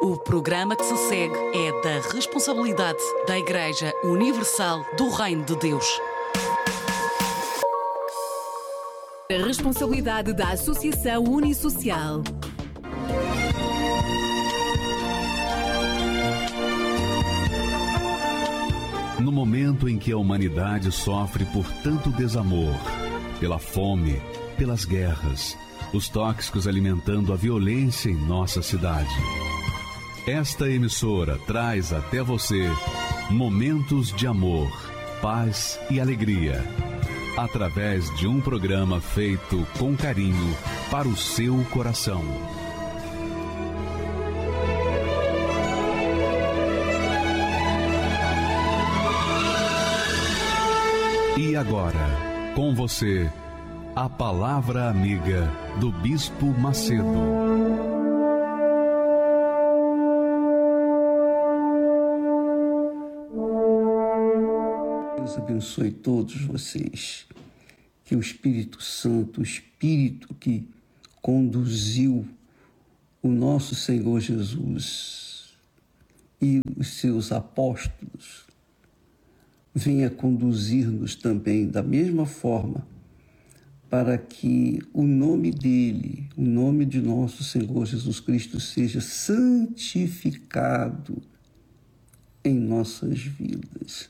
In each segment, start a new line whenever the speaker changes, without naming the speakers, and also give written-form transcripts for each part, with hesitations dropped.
O programa que se segue é da responsabilidade da Igreja Universal do Reino de Deus.
A responsabilidade da Associação Unisocial.
No momento em que a humanidade sofre por tanto desamor, pela fome, pelas guerras, os tóxicos alimentando a violência em nossa cidade, esta emissora traz até você momentos de amor, paz e alegria, através de um programa feito com carinho para o seu coração. E agora, com você, a Palavra Amiga do Bispo Macedo.
Deus abençoe todos vocês. Que o Espírito Santo, o Espírito que conduziu o nosso Senhor Jesus e os seus apóstolos, venha conduzir-nos também da mesma forma, para que o nome dele, o nome de nosso Senhor Jesus Cristo, seja santificado em nossas vidas.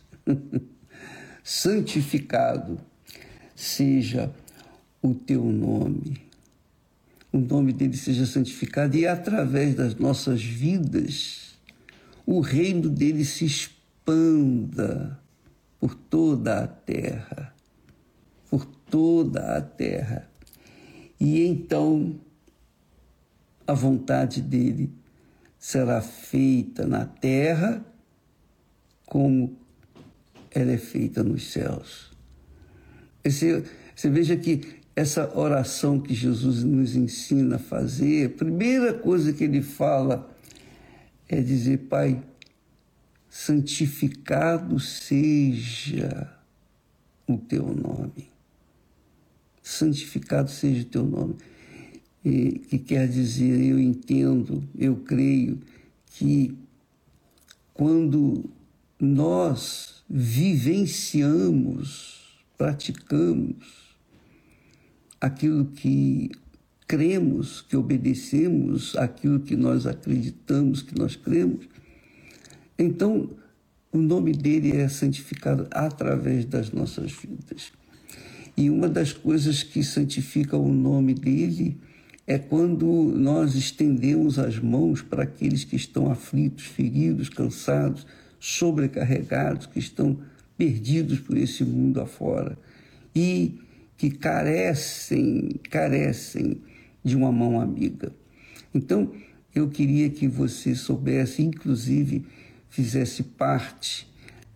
Santificado seja o teu nome. O nome dele seja santificado e através das nossas vidas o reino dele se expanda por toda a terra. Por toda a terra. E então a vontade dele será feita na terra como ela é feita nos céus. Você veja que essa oração que Jesus nos ensina a fazer, a primeira coisa que ele fala é dizer: Pai, santificado seja o teu nome. Santificado seja o teu nome. E, que quer dizer, eu entendo, eu creio que quando nós vivenciamos, praticamos aquilo que cremos, que obedecemos, aquilo que nós acreditamos, que nós cremos, então o nome dele é santificado através das nossas vidas. E uma das coisas que santifica o nome dele é quando nós estendemos as mãos para aqueles que estão aflitos, feridos, cansados, sobrecarregados, que estão perdidos por esse mundo afora e que carecem de uma mão amiga. Então, eu queria que você soubesse, inclusive, fizesse parte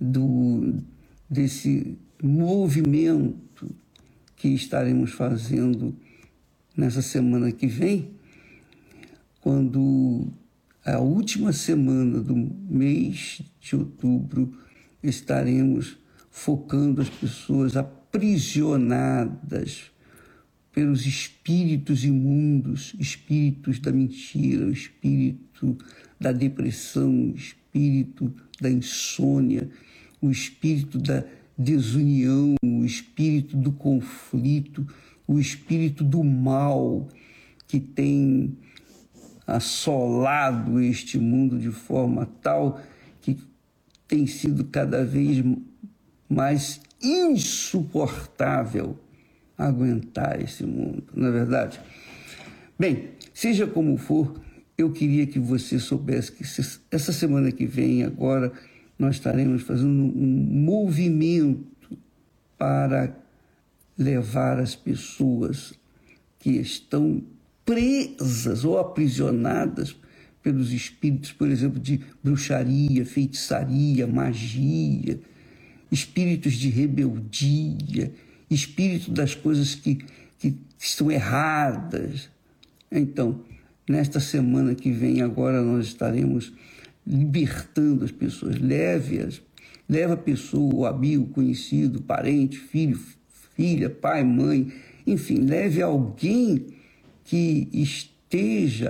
desse movimento que estaremos fazendo nessa semana que vem, quando a última semana do mês de outubro estaremos focando as pessoas aprisionadas pelos espíritos imundos, espíritos da mentira, o espírito da depressão, o espírito da insônia, o espírito da desunião, o espírito do conflito, o espírito do mal que tem assolado este mundo de forma tal que tem sido cada vez mais insuportável aguentar esse mundo, não é verdade? Bem, seja como for, eu queria que você soubesse que essa semana que vem, agora, nós estaremos fazendo um movimento para levar as pessoas que estão presas ou aprisionadas pelos espíritos, por exemplo, de bruxaria, feitiçaria, magia, espíritos de rebeldia, espírito das coisas que estão erradas. Então, nesta semana que vem, agora nós estaremos libertando as pessoas. Leva a pessoa, o amigo, conhecido, parente, filho, filha, pai, mãe, enfim, leve alguém que esteja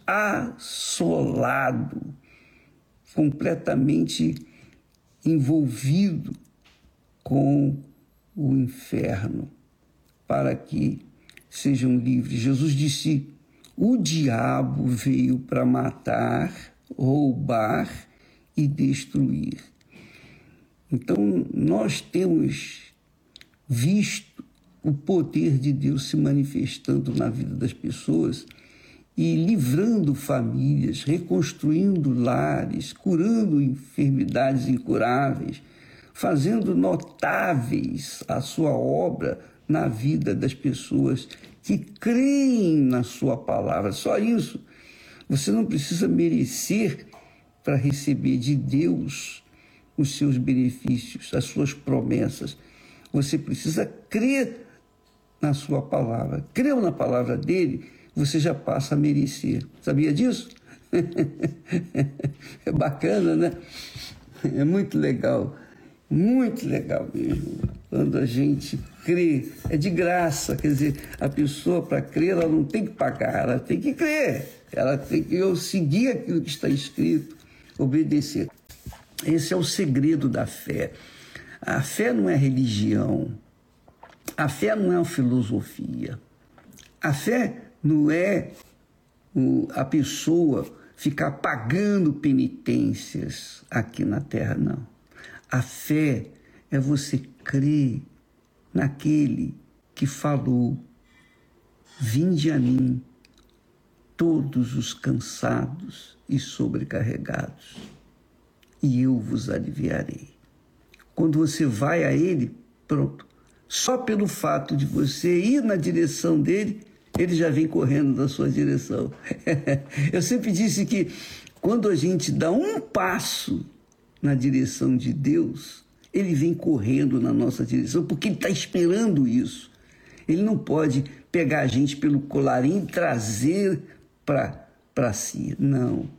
assolado, completamente envolvido com o inferno, para que sejam livres. Jesus disse: o diabo veio para matar, roubar e destruir. Então, nós temos visto o poder de Deus se manifestando na vida das pessoas e livrando famílias, reconstruindo lares, curando enfermidades incuráveis, fazendo notáveis a sua obra na vida das pessoas que creem na sua palavra. Só isso. Você não precisa merecer para receber de Deus os seus benefícios, as suas promessas. Você precisa crer na sua palavra. Creu na palavra dele, você já passa a merecer. Sabia disso? É bacana, né? É muito legal mesmo. Quando a gente crê, é de graça. Quer dizer, a pessoa, para crer, ela não tem que pagar, ela tem que crer. Ela tem que seguir aquilo que está escrito, obedecer. Esse é o segredo da fé. A fé não é religião. A fé não é uma filosofia. A fé não é a pessoa ficar pagando penitências aqui na terra, não. A fé é você crer naquele que falou: vinde a mim, todos os cansados e sobrecarregados, e eu vos aliviarei. Quando você vai a ele, pronto. Só pelo fato de você ir na direção dele, ele já vem correndo na sua direção. Eu sempre disse que quando a gente dá um passo na direção de Deus, ele vem correndo na nossa direção, porque ele está esperando isso. Ele não pode pegar a gente pelo colarinho e trazer para si. Não.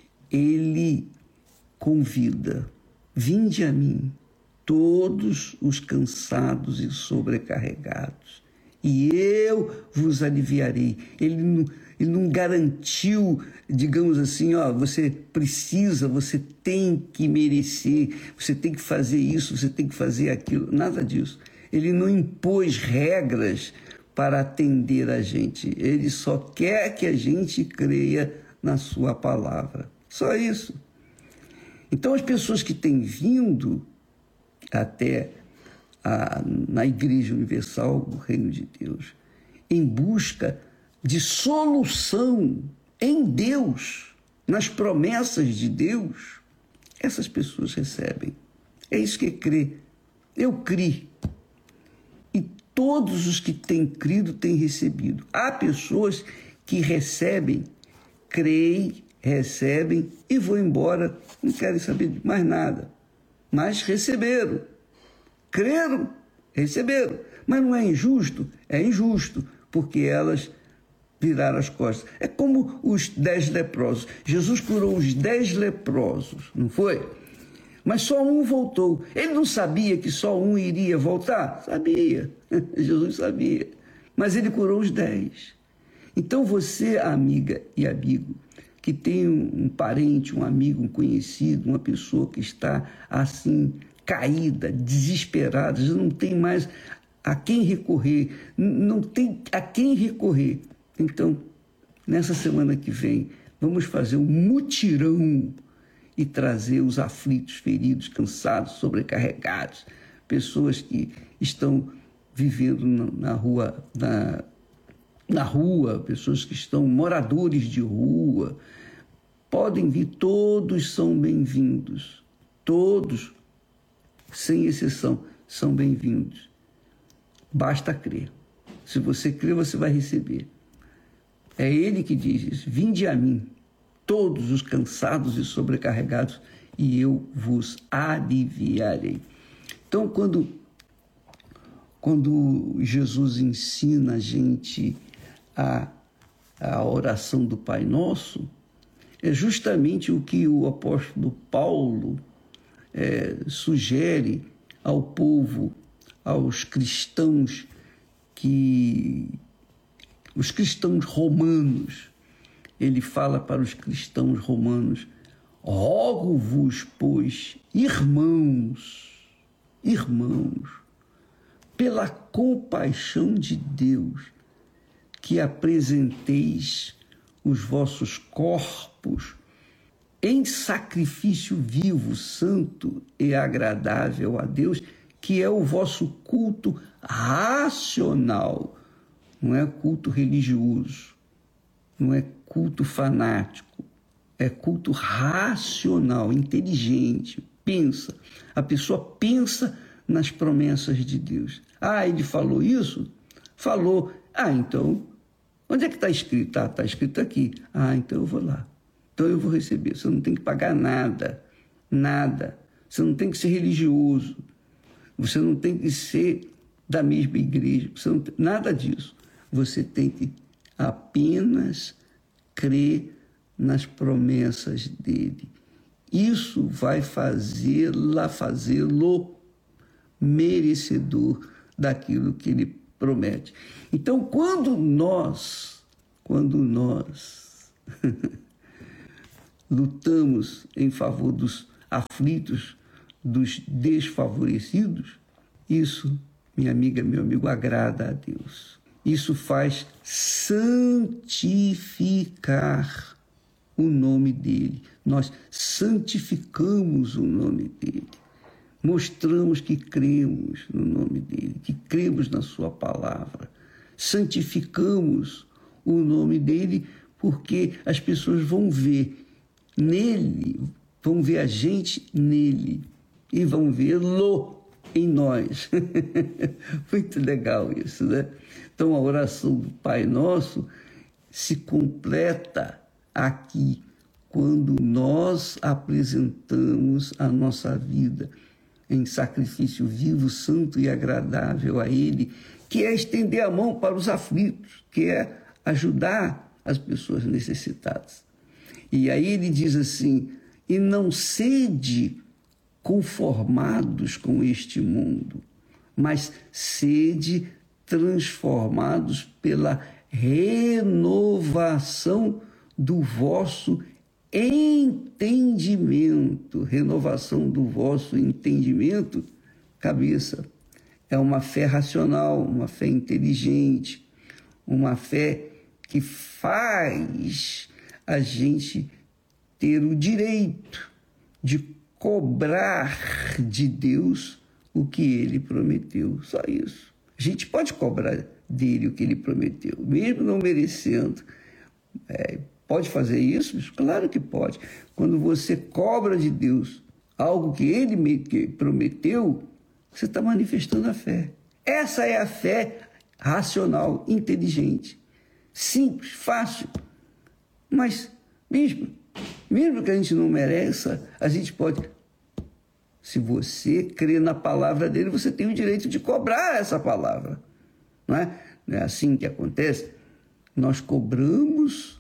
Ele convida: vinde a mim, todos os cansados e sobrecarregados, e eu vos aliviarei. Ele não garantiu, digamos assim, você precisa, você tem que merecer, você tem que fazer isso, você tem que fazer aquilo. Nada disso. Ele não impôs regras para atender a gente. Ele só quer que a gente creia na sua palavra. Só isso. Então, as pessoas que têm vindo até na Igreja Universal do Reino de Deus, em busca de solução em Deus, nas promessas de Deus, essas pessoas recebem. É isso que é crer. Eu criei. E todos os que têm crido têm recebido. Há pessoas que recebem, creem, recebem e vão embora, não querem saber de mais nada. Mas receberam, creram, receberam. Mas não é injusto? É injusto, porque elas viraram as costas. É como os 10 leprosos. Jesus curou os 10 leprosos, não foi? Mas só um voltou. Ele não sabia que só um iria voltar? Sabia. Jesus sabia. Mas ele curou os 10. Então você, amiga e amigo, que tem um parente, um amigo, um conhecido, uma pessoa que está assim, caída, desesperada, já não tem mais a quem recorrer, não tem a quem recorrer. Então, nessa semana que vem, vamos fazer um mutirão e trazer os aflitos, feridos, cansados, sobrecarregados, pessoas que estão vivendo na rua, pessoas que estão moradores de rua. Podem vir, todos são bem-vindos. Todos, sem exceção, são bem-vindos. Basta crer. Se você crer, você vai receber. É ele que diz isso: vinde a mim, todos os cansados e sobrecarregados, e eu vos aliviarei. Então, quando Jesus ensina a gente a oração do Pai Nosso, é justamente o que o apóstolo Paulo sugere ao povo, aos cristãos, os cristãos romanos, ele fala para os cristãos romanos: rogo-vos, pois, irmãos, pela compaixão de Deus, que apresenteis os vossos corpos em sacrifício vivo, santo e agradável a Deus, que é o vosso culto racional. Não é culto religioso, não é culto fanático, é culto racional, inteligente, pensa. A pessoa pensa nas promessas de Deus. Ele falou isso? Falou. Então, onde é que está escrito? Está escrito aqui. Então eu vou lá. Então eu vou receber. Você não tem que pagar nada. Você não tem que ser religioso. Você não tem que ser da mesma igreja. Nada disso. Você tem que apenas crer nas promessas dele. Isso vai fazê-lo merecedor daquilo que ele promete. Então, quando nós lutamos em favor dos aflitos, dos desfavorecidos, isso, minha amiga, meu amigo, agrada a Deus. Isso faz santificar o nome dele. Nós santificamos o nome dele. Mostramos que cremos no nome dele, que cremos na sua palavra. Santificamos o nome dele porque as pessoas vão ver nele, vão ver a gente nele e vão vê-lo em nós. Muito legal isso, né? Então a oração do Pai Nosso se completa aqui, quando nós apresentamos a nossa vida em sacrifício vivo, santo e agradável a Ele, que é estender a mão para os aflitos, que é ajudar as pessoas necessitadas. E aí ele diz assim: e não sede conformados com este mundo, mas sede transformados pela renovação do vosso entendimento. Renovação do vosso entendimento, cabeça. É uma fé racional, uma fé inteligente, uma fé que faz a gente ter o direito de cobrar de Deus o que Ele prometeu. Só isso. A gente pode cobrar dele o que Ele prometeu, mesmo não merecendo. Pode fazer isso? Claro que pode. Quando você cobra de Deus algo que Ele prometeu, você está manifestando a fé. Essa é a fé racional, inteligente, simples, fácil. Mas, mesmo que a gente não mereça, a gente pode... Se você crê na palavra dele, você tem o direito de cobrar essa palavra. Não é assim que acontece? Nós cobramos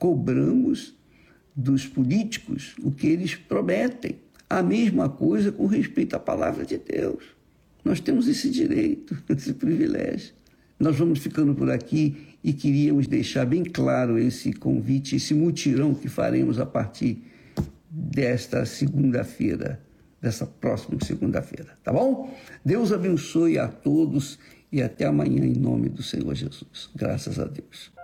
dos políticos o que eles prometem. A mesma coisa com respeito à palavra de Deus. Nós temos esse direito, esse privilégio. Nós vamos ficando por aqui e queríamos deixar bem claro esse convite, esse mutirão que faremos a partir desta segunda-feira, dessa próxima segunda-feira, tá bom? Deus abençoe a todos e até amanhã em nome do Senhor Jesus. Graças a Deus.